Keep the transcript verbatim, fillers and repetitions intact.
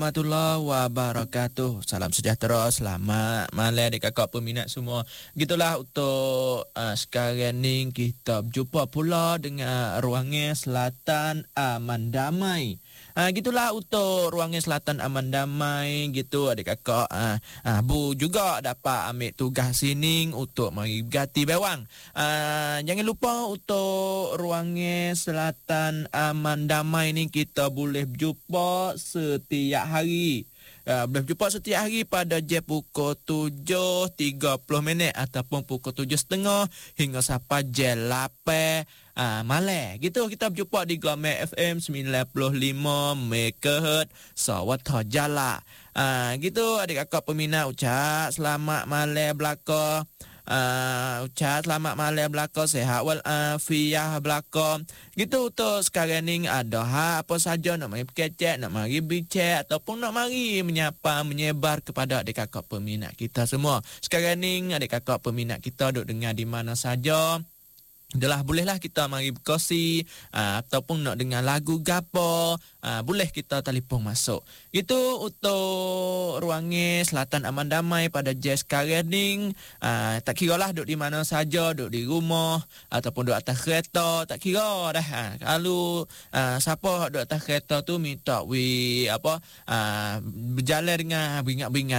Warahmatullahi wabarakatuh. Salam sejahtera, selamat malam adik kakak peminat semua. Gitulah untuk uh, sekarang ni kita berjumpa pula dengan Ruangan Selatan Aman Damai. Ah uh, gitulah untuk Ruangan Selatan Aman Damai gitu adik kakak. Ah uh, uh, Bu juga dapat ambil tugas sini untuk mari berganti bewang. Uh, jangan lupa untuk Ruangan Selatan Aman Damai ni kita boleh berjumpa setiap hari. Uh, boleh berjumpa setiap hari pada jam pukul tujuh tiga puluh minit ataupun pukul tujuh tiga puluh hingga sampai jam lapan uh, malam. Gitu kita berjumpa di Glamour F M sembilan puluh lima megahertz Sawat Jala. Uh, gitu adik kakak peminat ucap selamat malam belaka. Uh, ucap selamat malam belaka, sehat wal afiah belaka. Gitu untuk sekarang ni ada ha, apa saja nak mari berkecek, nak mari bincang ataupun nak mari menyapa menyebar kepada adik kakak peminat kita semua. Sekarang ni adik kakak peminat kita duk dengar di mana saja. Adalah bolehlah kita mari berkongsi uh, ataupun nak dengar lagu gapo, uh, boleh kita telefon masuk. Itu untuk Ruangan Selatan Aman Damai pada jazz sekarang ni. Uh, tak kira lah duduk di mana saja, duduk di rumah ataupun duduk atas kereta, tak kira dah. Uh, kalau uh, siapa duduk atas kereta tu minta we apa uh, berjalan dengan beringat-beringat